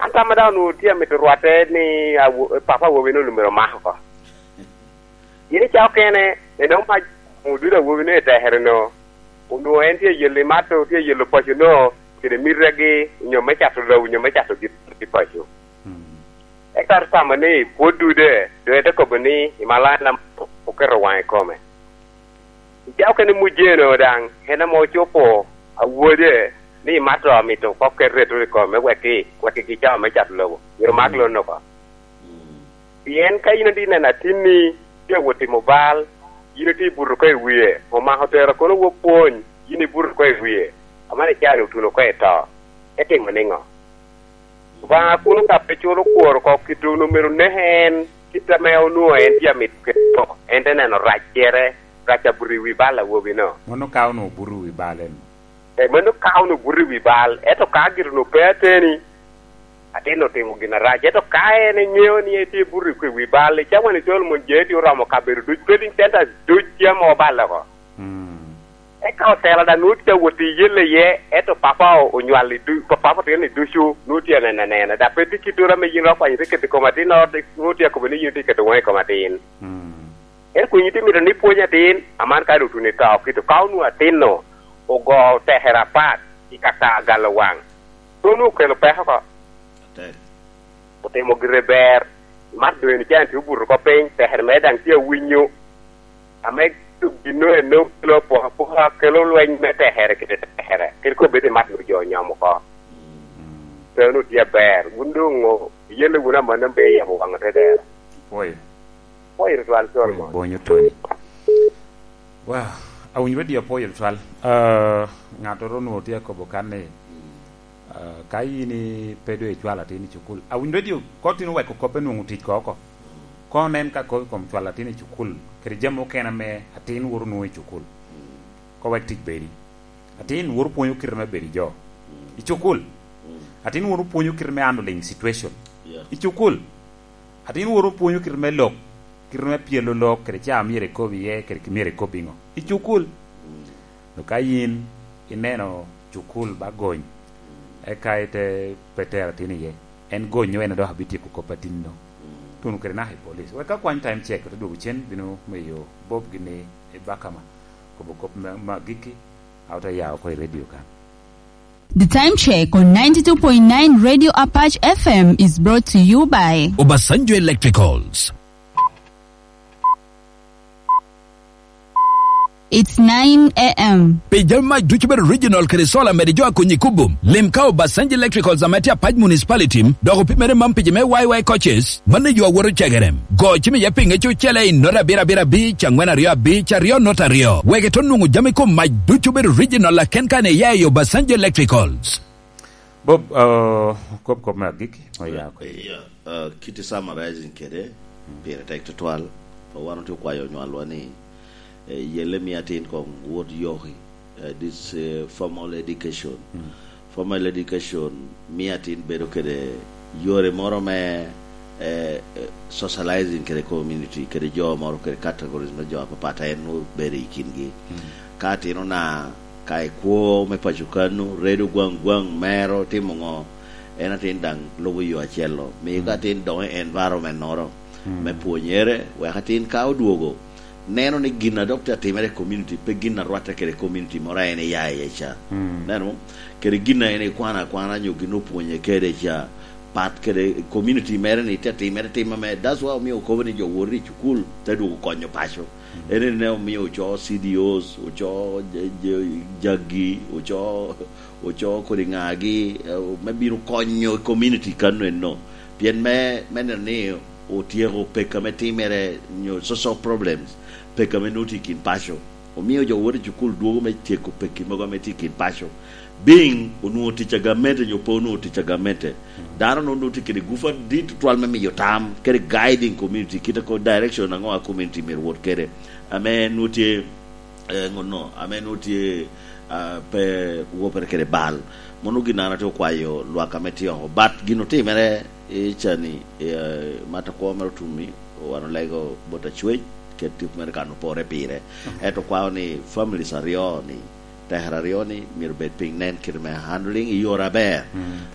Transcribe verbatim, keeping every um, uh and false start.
anta mada no tia metrwate ni papa wo no numero mahko yini cha kene ne no pa mudura wo ne ta herno undo enti yele mato tie yele pocho no kire mirage nyome chato lo nyome chato gi pocho e kar samane podude de de ko bani imalana o kero wan kome ja kene mujeno dang hena mo chopo awode ni mato mito ko kere to ko me weki weki ki cha me chat lo yo maglo no ko yen kay na dina na tinni ye woti mobile yini ti buru ko wiye o ma hotera ko no wopon yini buru ko wiye amane cha ru tuno ko eto ete maningo ba kuno ka pechoro ko ko kitu numero nehen kita me onu en dia mit ko endene no rachere racha buru wi bala wo bino mono ka no buru wi balen e mano kaunu buri wibal eto kagir no peteni ateno temo gina raje eto kae ne nyeo ni eti buri ku wibal chamo ni tol mon jeti ora mo kaberu du trading center du chamo bala ko mm e ka tela da nuti woti yele ye eto papa o nywali du papa teni du shu nuti na na na da peti kitura me yino kwa yite ke ko matino nuti ko beni yite ke to wai ko matin mm e ku yite mi ni ponya tin aman ka du tuni ta kitu kaunu ateno ogo teherapat ikata galawang tunu kelo peha ko atel pote mo greber mat do ni kan tu bur ko pen teher medang tie winyu ame tu bino no kelo po po kelo lwen me teher kite teher kel ko bete mat jo nyamo ko tunu dia ber gundungo yele guna manam be ya mo angate de boy boy ritual sormo boy nyotoni wow awun wedi apoyo twal uh ngato rono tie ko bokane uh kai ni pedo e twala tini chukul awun wedi ko tinu we ko kopenu nguti ko ko ko nen ka ko kom twala tini chukul kri jamo kena me atin wuru no chukul ko wetti beri atin wuru ponyo kirme beri jo i chukul atin wuru ponyo kirme handling situation i chukul atin wuru ponyo kirme lok kirme pielo lok kre cha mire ko vie kre mire ko bingo i chukul no kayin ineno chukul bagony e kaite petera tini ye en gonyo en do habiti ko kopatino tunu kre na he police we ka kwan time check to do chen bino meyo bob gine e bakama ko bokop ma giki auta ya ko radio kan. The time check on ninety-two point nine Radio Apache F M is brought to you by Obasanjo Electricals. It's nine a.m. Pejalma Duchiber Regional Kresola Medijo Kunyikubum. Limkao Basanji Electricals Amatia Paj Municipality. Dogo Pimere Mampijime Y Y coaches. Mane yo woro chegerem. Go chimi yapinge chu chele in Nora Bira Bira Beach and Wena Rio Beach Rio Nota Rio. Wegetonungu Jamiko Maj Duchiber Regional La Kenkane Yayo Basanji Electricals. Bob uh kop kop magiki. Oh yeah. Yeah. Uh kiti summarizing kede. Pere tek total. Wano tu kwa yo nyalwani. Uh, yele mi atin kong word yohi uh, this uh, formal education mm. formal education mi atin bedo kede yore moro me uh, uh, socializing kede community kede jo moro kede categories me jo papata enu bere ikingi mm. kati no na kai ko me pachukanu redo gwang gwang mero timongo enatin dang lobo yo achelo mi mm. katin do environment noro mm. me puonyere we katin ka oduogo neno ni gina doctor temere community pe gina rwata kere community mora ene ya ya cha mm. neno kere gina ene kwana kwana nyo gino ponye kere cha pat kere community mere ni tete mere tema me that's why mi ko ni jo wori chukul tedu konyo pacho mm. ene ne mi o jo C D Os o jo jagi o jo o jo ko ngagi me biro konyo community kanu no bien me me ne o tiero pe kameti mere nyo social problems pe kamenuti kin pasho o mio jo wori chukul duogo me tieko pe kimoga me tikin pasho being onu tichagamente nyo ponu tichagamente daro no no tikiri gufa dit twal me yo tam kere guiding community kita ko direction ngo a community mer wot kere ame nuti eh, ngono ame nuti uh, pe wo per kere bal monu ginana to kwayo lwa kameti ho bat ginuti mere e chani e mata ko mero tumi wano lego bota chwe ke tip merkano pore pire eto kwa ni family sarioni tehra rioni mirbet ping nen kirme handling yora bear